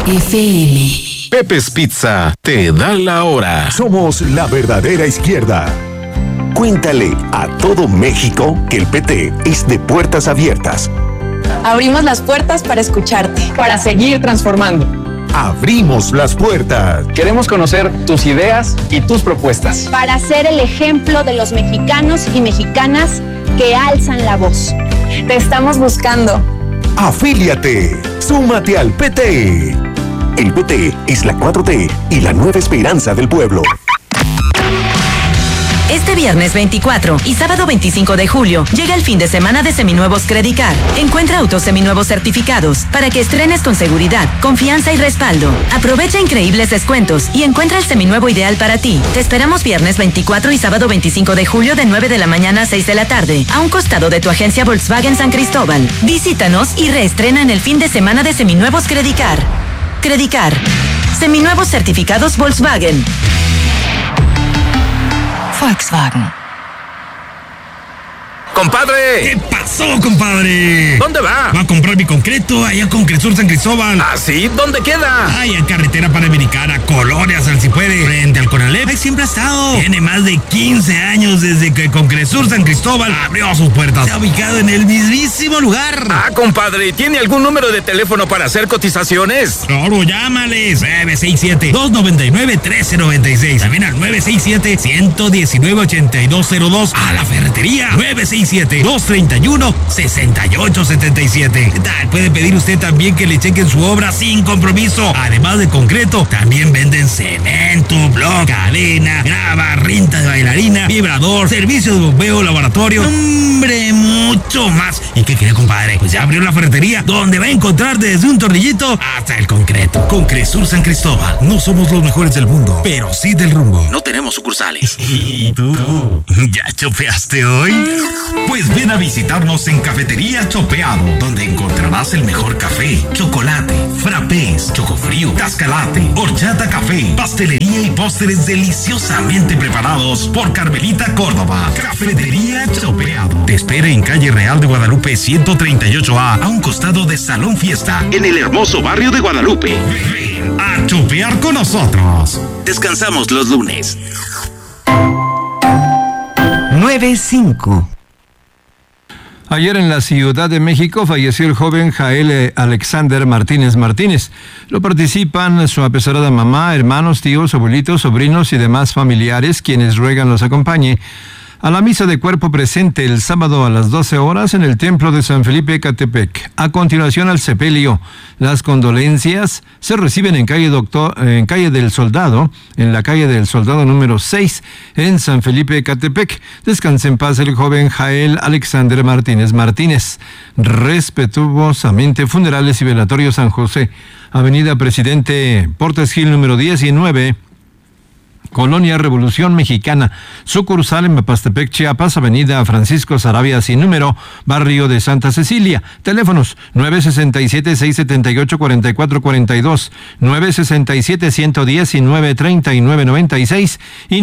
FM. Pepe's Pizza te da la hora. Somos la verdadera izquierda. Cuéntale a todo México que el PT es de puertas abiertas. Abrimos las puertas para escucharte, para seguir transformando. Abrimos las puertas. Queremos conocer tus ideas y tus propuestas. Para ser el ejemplo de los mexicanos y mexicanas que alzan la voz. Te estamos buscando. Afíliate. Súmate al PT. El PT es la 4T y la nueva esperanza del pueblo. Este viernes 24 y sábado 25 de julio llega el fin de semana de Seminuevos Credicar. Encuentra autos seminuevos certificados para que estrenes con seguridad, confianza y respaldo. Aprovecha increíbles descuentos y encuentra el seminuevo ideal para ti. Te esperamos viernes 24 y sábado 25 de julio de 9 de la mañana a 6 de la tarde, a un costado de tu agencia Volkswagen San Cristóbal. Visítanos y reestrena en el fin de semana de Seminuevos Credicar. Credicar. Seminuevos certificados Volkswagen. Volkswagen. ¡Compadre! ¿Qué pasó, compadre? ¿Dónde va? Va a comprar mi concreto allá con Cresur San Cristóbal. ¿Ah, sí? ¿Dónde queda? Ay, en carretera panamericana, Colonias, al si puede, frente al Conalep. Ahí siempre ha estado. Tiene más de 15 años desde que con Cresur San Cristóbal abrió sus puertas. Se ha ubicado en el mismísimo lugar. Ah, compadre, ¿tiene algún número de teléfono para hacer cotizaciones? Claro, llámales. 967-299-1396. También al 967-119-8202. A la ferretería. 967-231-6877. ¿Qué tal? Puede pedir usted también que le chequen su obra sin compromiso. Además de concreto, también venden cemento, bloc, cadena, grava, rinta de bailarina, vibrador, servicio de bombeo, laboratorio. ¡Hombre, mucho más! ¿Y qué quiere, compadre? Pues ya abrió la ferretería, donde va a encontrar desde un tornillito hasta el concreto. Con Cresur San Cristóbal, no somos los mejores del mundo, pero sí del rumbo. No tenemos sucursales. ¿Y tú? ¿Ya chopeaste hoy? Pues ven a visitarnos en Cafetería Chopeado, donde encontrarás el mejor café, chocolate, frappés, chocofrío, cascalate, horchata café, pastelería y postres deliciosamente preparados por Carmelita Córdoba. Cafetería Chopeado. Te espera en calle Real de Guadalupe 138A, a un costado de Salón Fiesta, en el hermoso barrio de Guadalupe. Ven a chopear con nosotros. Descansamos los lunes. 9-5. Ayer en la Ciudad de México falleció el joven Jael Alexander Martínez Martínez. Lo participan su apesarada mamá, hermanos, tíos, abuelitos, sobrinos y demás familiares, quienes ruegan los acompañe a la misa de cuerpo presente el sábado a las 12 horas en el Templo de San Felipe Ecatepec. A continuación al sepelio. Las condolencias se reciben en calle del Soldado, en la calle del Soldado número 6, en San Felipe Ecatepec. Descanse en paz el joven Jael Alexander Martínez Martínez. Respetuosamente, Funerales y Velatorio San José, Avenida Presidente Portes Gil número 19, Colonia Revolución Mexicana, sucursal en Mapastepec, Chiapas, Avenida Francisco Sarabia sin número, Barrio de Santa Cecilia. Teléfonos 967-678-4442, 967-110-3996 y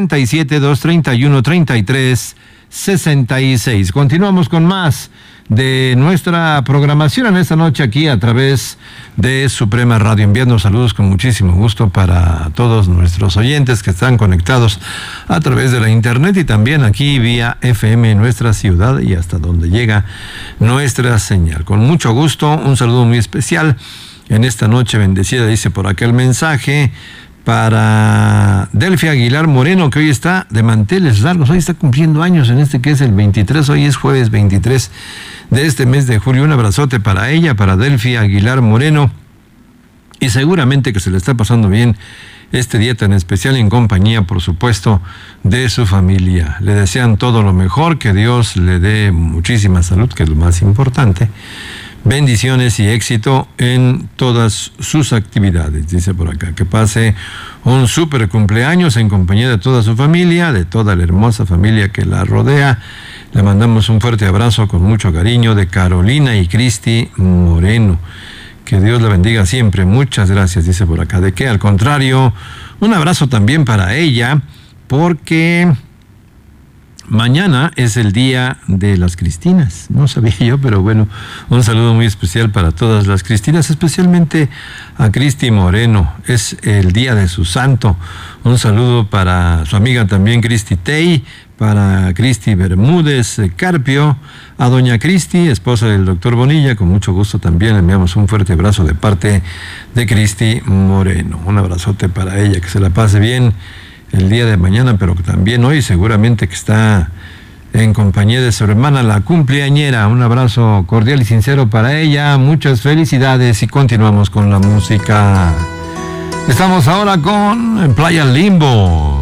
967-231-3366. Continuamos con más de nuestra programación en esta noche aquí a través de Suprema Radio, enviando saludos con muchísimo gusto para todos nuestros oyentes que están conectados a través de la internet y también aquí vía FM en nuestra ciudad y hasta donde llega nuestra señal. Con mucho gusto, un saludo muy especial en esta noche bendecida, dice por acá el mensaje, para Delfia Aguilar Moreno, que hoy está de manteles largos, hoy está cumpliendo años en este que es el 23, hoy es jueves 23 de este mes de julio. Un abrazote para ella, para Delfia Aguilar Moreno, y seguramente que se le está pasando bien este día tan especial en compañía, por supuesto, de su familia. Le desean todo lo mejor, que Dios le dé muchísima salud, que es lo más importante. Bendiciones y éxito en todas sus actividades, dice por acá. Que pase un súper cumpleaños en compañía de toda su familia, de toda la hermosa familia que la rodea. Le mandamos un fuerte abrazo con mucho cariño de Carolina y Cristi Moreno. Que Dios la bendiga siempre. Muchas gracias, dice por acá. De que al contrario, un abrazo también para ella, porque mañana es el Día de las Cristinas. No sabía yo, pero bueno, un saludo muy especial para todas las Cristinas, especialmente a Cristi Moreno. Es el día de su santo. Un saludo para su amiga también Cristi Tey, para Cristi Bermúdez Carpio, a doña Cristi, esposa del doctor Bonilla. Con mucho gusto también le enviamos un fuerte abrazo de parte de Cristi Moreno. Un abrazote para ella, que se la pase bien el día de mañana, pero también hoy seguramente que está en compañía de su hermana, la cumpleañera. Un abrazo cordial y sincero para ella, muchas felicidades y continuamos con la música. Estamos ahora con Playa Limbo.